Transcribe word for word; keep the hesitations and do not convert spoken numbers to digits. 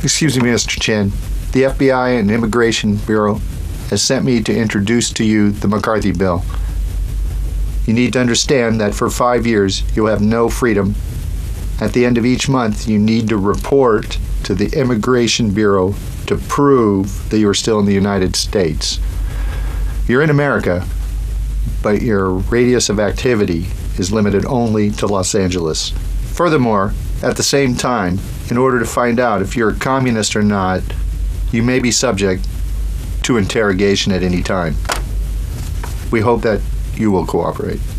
Excuse me, Mister Chen. The F B I and Immigration Bureau has sent me to introduce to you the McCarthy bill. You need to understand that for five years you have no freedom. At the end of each month, you need to report to the Immigration Bureau to prove that you are still in the United States. You're in America, but your radius of activity is limited only to Los Angeles. Furthermore, at the same time, in order to find out if you're a communist or not, you may be subject to interrogation at any time. We hope that you will cooperate.